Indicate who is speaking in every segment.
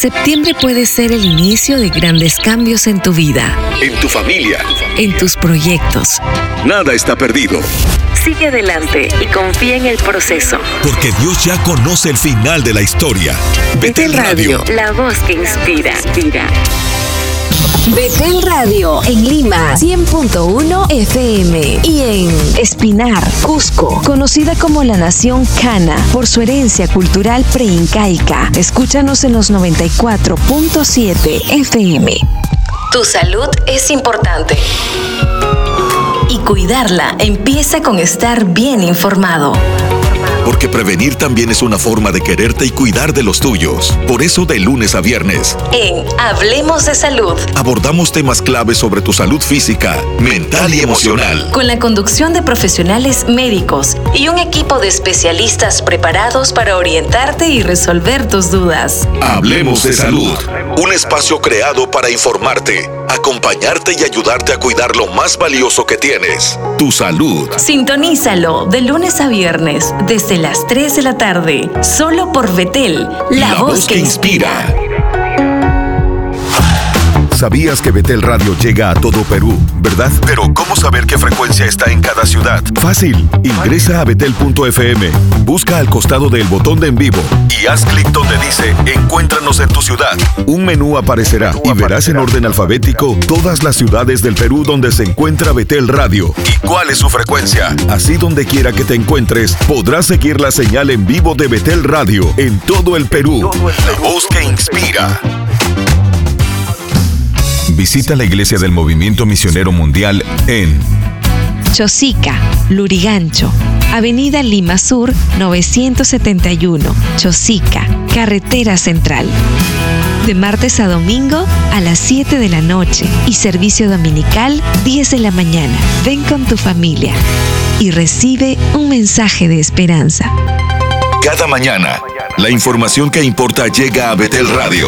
Speaker 1: Septiembre puede ser el inicio de grandes cambios en tu vida,
Speaker 2: en tu familia,
Speaker 1: en tus proyectos.
Speaker 2: Nada está perdido.
Speaker 1: Sigue adelante y confía en el proceso.
Speaker 2: Porque Dios ya conoce el final de la historia.
Speaker 1: Betel Radio, la voz que inspira.
Speaker 3: Betel Radio en Lima 100.1 FM y en Espinar, Cusco, conocida como la Nación Cana por su herencia cultural preincaica. Escúchanos en los 94.7 FM. Tu salud es importante y cuidarla empieza con estar bien informado.
Speaker 2: Porque prevenir también es una forma de quererte y cuidar de los tuyos. Por eso, de lunes a viernes,
Speaker 3: en Hablemos de Salud,
Speaker 2: abordamos temas claves sobre tu salud física, mental y emocional.
Speaker 3: Con la conducción de profesionales médicos y un equipo de especialistas preparados para orientarte y resolver tus dudas.
Speaker 2: Hablemos de Salud. Un espacio creado para informarte, acompañarte y ayudarte a cuidar lo más valioso que tienes, tu salud.
Speaker 3: Sintonízalo de lunes a viernes desde las 3 de la tarde, solo por Betel, la voz que inspira.
Speaker 2: ¿Sabías que Betel Radio llega a todo Perú, verdad? Pero ¿cómo saber qué frecuencia está en cada ciudad? Fácil. Ingresa a betel.fm, busca al costado del botón de en vivo y haz clic donde dice Encuéntranos en tu ciudad. Un menú aparecerá y verás en orden alfabético todas las ciudades del Perú donde se encuentra Betel Radio y cuál es su frecuencia. Así, donde quiera que te encuentres, podrás seguir la señal en vivo de Betel Radio en todo el Perú. La voz que inspira. Visita la iglesia del Movimiento Misionero Mundial en
Speaker 1: Chosica, Lurigancho, Avenida Lima Sur 971, Chosica, Carretera Central. De martes a domingo a las 7 de la noche y servicio dominical 10 de la mañana. Ven con tu familia y recibe un mensaje de esperanza.
Speaker 2: Cada mañana, la información que importa llega a Betel Radio.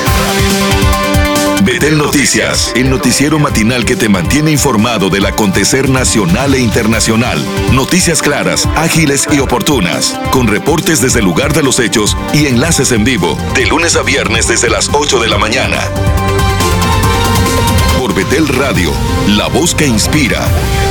Speaker 2: Betel Noticias, el noticiero matinal que te mantiene informado del acontecer nacional e internacional. Noticias claras, ágiles y oportunas, con reportes desde el lugar de los hechos y enlaces en vivo, de lunes a viernes desde las 8 de la mañana. Por Betel Radio, la voz que inspira.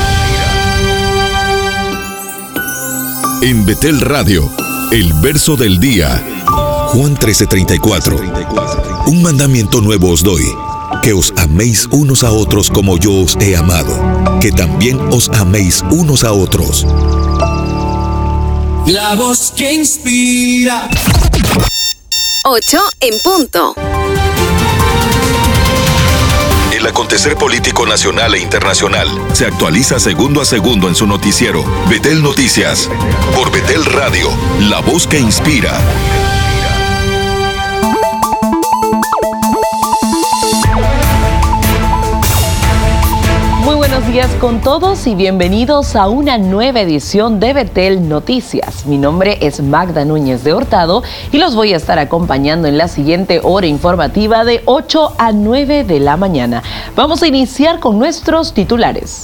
Speaker 2: En Betel Radio, el verso del día. Juan 13:34. Un mandamiento nuevo os doy, que os améis unos a otros como yo os he amado, que también os améis unos a otros.
Speaker 4: La voz que inspira.
Speaker 3: 8 en punto.
Speaker 2: El acontecer político nacional e internacional se actualiza segundo a segundo en su noticiero. Betel Noticias, por Betel Radio, la voz que inspira.
Speaker 5: Buenos días con todos y bienvenidos a una nueva edición de Betel Noticias. Mi nombre es Magda Núñez de Hurtado y los voy a estar acompañando en la siguiente hora informativa de 8 a 9 de la mañana. Vamos a iniciar con nuestros titulares.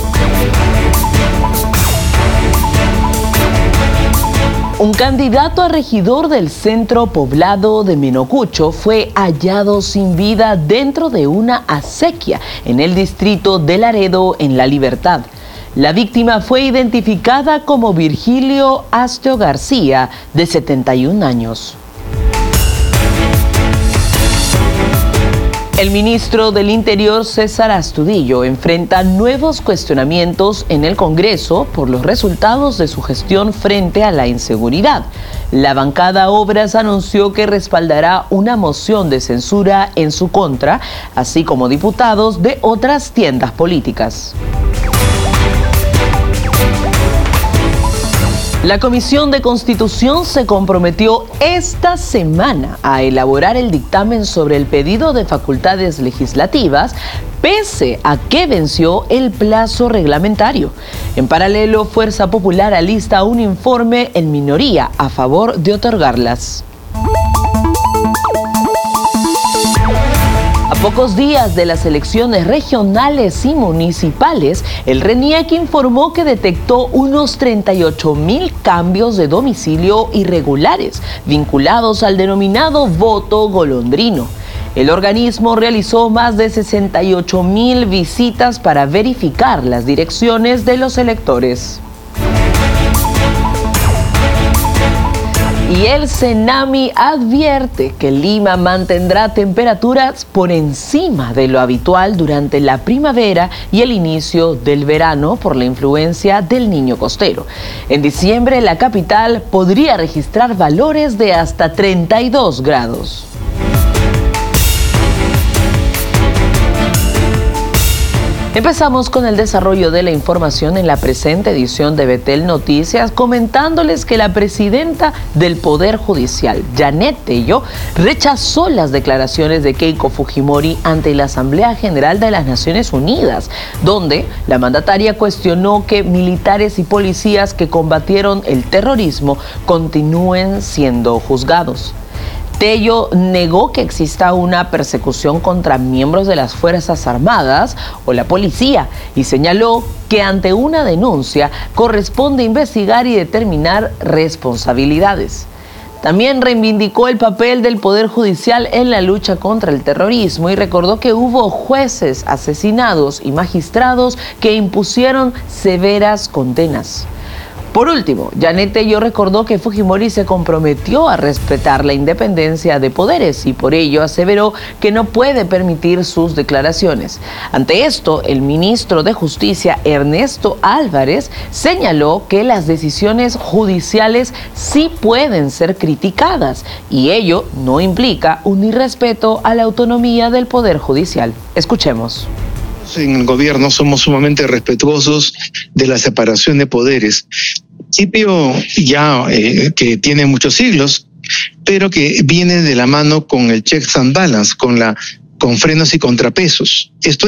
Speaker 5: Un candidato a regidor del centro poblado de Menocucho fue hallado sin vida dentro de una acequia en el distrito de Laredo, en La Libertad. La víctima fue identificada como Virgilio Astio García, de 71 años. El ministro del Interior, César Astudillo, enfrenta nuevos cuestionamientos en el Congreso por los resultados de su gestión frente a la inseguridad. La bancada Obras anunció que respaldará una moción de censura en su contra, así como diputados de otras tiendas políticas. La Comisión de Constitución se comprometió esta semana a elaborar el dictamen sobre el pedido de facultades legislativas, pese a que venció el plazo reglamentario. En paralelo, Fuerza Popular alista un informe en minoría a favor de otorgarlas. pocos días de las elecciones regionales y municipales, el RENIEC informó que detectó unos 38.000 cambios de domicilio irregulares vinculados al denominado voto golondrino. El organismo realizó más de 68.000 visitas para verificar las direcciones de los electores. Y el CENAMI advierte que Lima mantendrá temperaturas por encima de lo habitual durante la primavera y el inicio del verano por la influencia del Niño costero. En diciembre, la capital podría registrar valores de hasta 32 grados. Empezamos con el desarrollo de la información en la presente edición de Betel Noticias, comentándoles que la presidenta del Poder Judicial, Janet Tello, rechazó las declaraciones de Keiko Fujimori ante la Asamblea General de las Naciones Unidas, donde la mandataria cuestionó que militares y policías que combatieron el terrorismo continúen siendo juzgados. Tello negó que exista una persecución contra miembros de las Fuerzas Armadas o la policía y señaló que ante una denuncia corresponde investigar y determinar responsabilidades. También reivindicó el papel del Poder Judicial en la lucha contra el terrorismo y recordó que hubo jueces asesinados y magistrados que impusieron severas condenas. Por último, Janet Tello recordó que Fujimori se comprometió a respetar la independencia de poderes y por ello aseveró que no puede permitir sus declaraciones. Ante esto, el ministro de Justicia, Ernesto Álvarez, señaló que las decisiones judiciales sí pueden ser criticadas y ello no implica un irrespeto a la autonomía del Poder Judicial. Escuchemos.
Speaker 6: En el gobierno somos sumamente respetuosos de la separación de poderes. Principio ya que tiene muchos siglos, pero que viene de la mano con el checks and balance, con frenos y contrapesos. Esto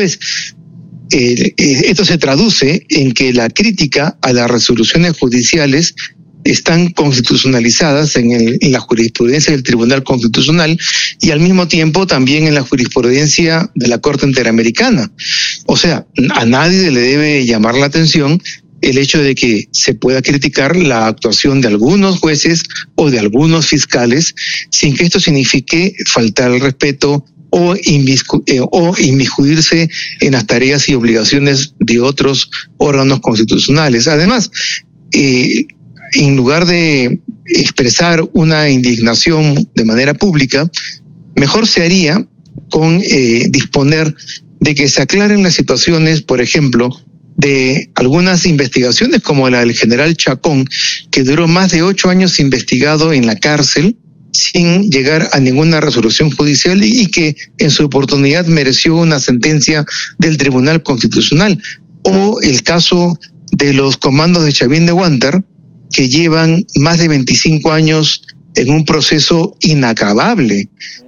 Speaker 6: se traduce en que la crítica a las resoluciones judiciales están constitucionalizadas en la jurisprudencia del Tribunal Constitucional y al mismo tiempo también en la jurisprudencia de la Corte Interamericana. O sea, a nadie le debe llamar la atención el hecho de que se pueda criticar la actuación de algunos jueces o de algunos fiscales sin que esto signifique faltar el respeto o inmiscuirse en las tareas y obligaciones de otros órganos constitucionales. Además, en lugar de expresar una indignación de manera pública, mejor se haría con disponer de que se aclaren las situaciones, por ejemplo, de algunas investigaciones como la del general Chacón, que duró más de 8 años investigado en la cárcel sin llegar a ninguna resolución judicial y que en su oportunidad mereció una sentencia del Tribunal Constitucional. O el caso de los comandos de Chavín de Huántar, que llevan más de 25 años en un proceso inacabable.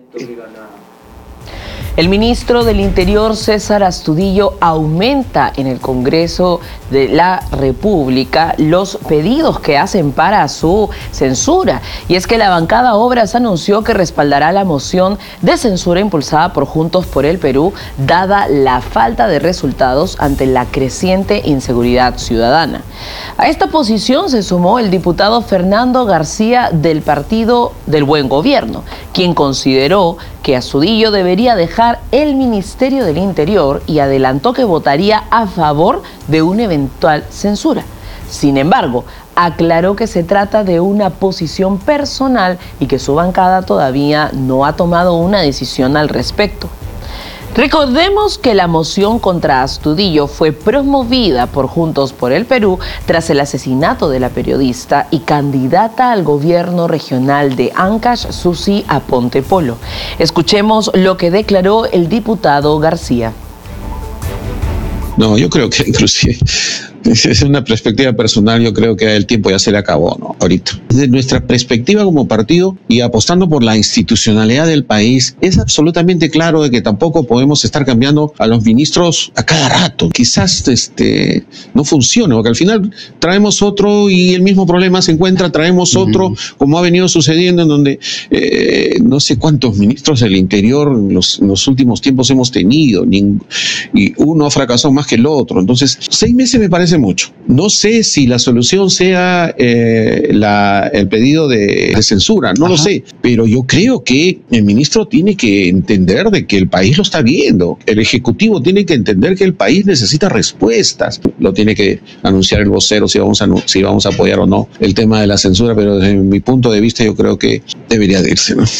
Speaker 5: El ministro del Interior, César Astudillo, aumenta en el Congreso de la República los pedidos que hacen para su censura. Y es que la bancada Obras anunció que respaldará la moción de censura impulsada por Juntos por el Perú, dada la falta de resultados ante la creciente inseguridad ciudadana. A esta posición se sumó el diputado Fernando García del Partido del Buen Gobierno, quien consideró que Astudillo debería dejar el Ministerio del Interior y adelantó que votaría a favor de una eventual censura. Sin embargo, aclaró que se trata de una posición personal y que su bancada todavía no ha tomado una decisión al respecto. Recordemos que la moción contra Astudillo fue promovida por Juntos por el Perú tras el asesinato de la periodista y candidata al gobierno regional de Ancash, Susi Aponte Polo. Escuchemos lo que declaró el diputado García.
Speaker 7: No, yo creo que inclusive Es una perspectiva personal, yo creo que el tiempo ya se le acabó, ¿no? Ahorita. Desde nuestra perspectiva como partido y apostando por la institucionalidad del país, es absolutamente claro de que tampoco podemos estar cambiando a los ministros a cada rato. Quizás no funcione, porque al final traemos otro y el mismo problema se encuentra, traemos otro, como ha venido sucediendo en donde no sé cuántos ministros del interior en los últimos tiempos hemos tenido, y uno ha fracasado más que el otro. Entonces, 6 meses me parece mucho. No sé si la solución sea el pedido de censura, no lo sé, pero yo creo que el ministro tiene que entender de que el país lo está viendo. El Ejecutivo tiene que entender que el país necesita respuestas. Lo tiene que anunciar el vocero si vamos a apoyar o no el tema de la censura, pero desde mi punto de vista yo creo que debería de irse, ¿no?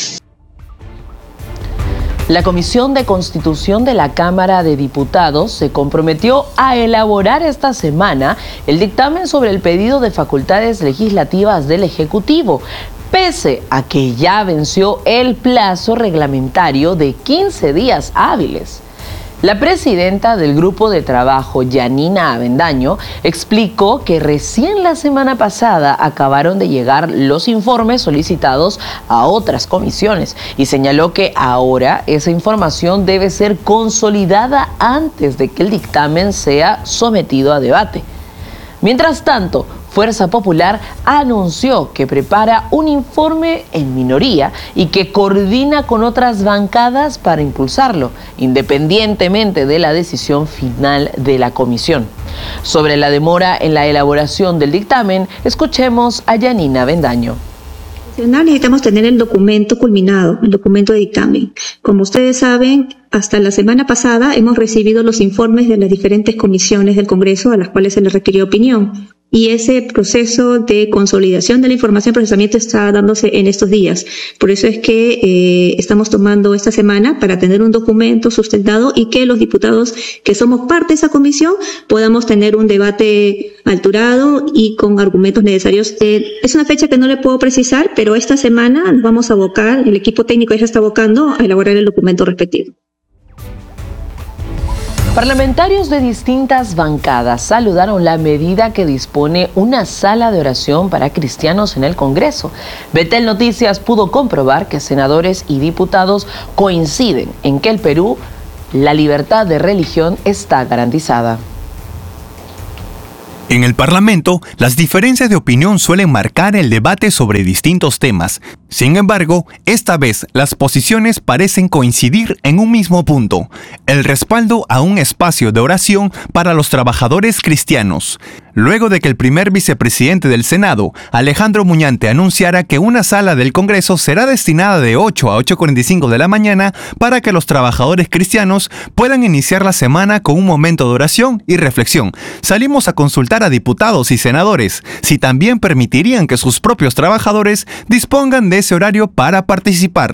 Speaker 5: La Comisión de Constitución de la Cámara de Diputados se comprometió a elaborar esta semana el dictamen sobre el pedido de facultades legislativas del Ejecutivo, pese a que ya venció el plazo reglamentario de 15 días hábiles. La presidenta del grupo de trabajo, Yanina Avendaño, explicó que recién la semana pasada acabaron de llegar los informes solicitados a otras comisiones y señaló que ahora esa información debe ser consolidada antes de que el dictamen sea sometido a debate. Mientras tanto, Fuerza Popular anunció que prepara un informe en minoría y que coordina con otras bancadas para impulsarlo, independientemente de la decisión final de la comisión. Sobre la demora en la elaboración del dictamen, escuchemos a Yanina Avendaño.
Speaker 8: Necesitamos tener el documento culminado, el documento de dictamen. Como ustedes saben, hasta la semana pasada hemos recibido los informes de las diferentes comisiones del Congreso a las cuales se les requirió opinión. Y ese proceso de consolidación de la información y procesamiento está dándose en estos días. Por eso es que estamos tomando esta semana para tener un documento sustentado y que los diputados que somos parte de esa comisión podamos tener un debate alturado y con argumentos necesarios. Es una fecha que no le puedo precisar, pero esta semana nos vamos a abocar, el equipo técnico ya se está abocando a elaborar el documento respectivo.
Speaker 5: Parlamentarios de distintas bancadas saludaron la medida que dispone una sala de oración para cristianos en el Congreso. Betel Noticias pudo comprobar que senadores y diputados coinciden en que en el Perú la libertad de religión está garantizada.
Speaker 9: En el Parlamento, las diferencias de opinión suelen marcar el debate sobre distintos temas. Sin embargo, esta vez las posiciones parecen coincidir en un mismo punto: el respaldo a un espacio de oración para los trabajadores cristianos. Luego de que el primer vicepresidente del Senado, Alejandro Muñante, anunciara que una sala del Congreso será destinada de 8 a 8:45 de la mañana para que los trabajadores cristianos puedan iniciar la semana con un momento de oración y reflexión, salimos a consultar a diputados y senadores si también permitirían que sus propios trabajadores dispongan de ese horario para participar.